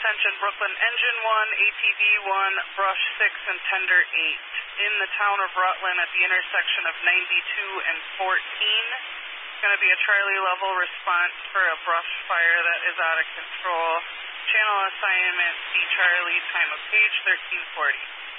attention, Brooklyn Engine 1, ATV 1, Brush 6, and Tender 8. In the town of Rutland at the intersection of 92 and 14. It's going to be a Charlie level response for a brush fire that is out of control. Channel assignment C Charlie, time of page 1340.